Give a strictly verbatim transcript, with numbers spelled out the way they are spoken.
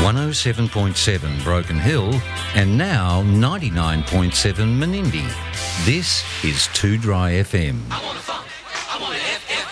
one oh seven point seven Broken Hill and now ninety-nine point seven Menindee. This is Too Dry F M.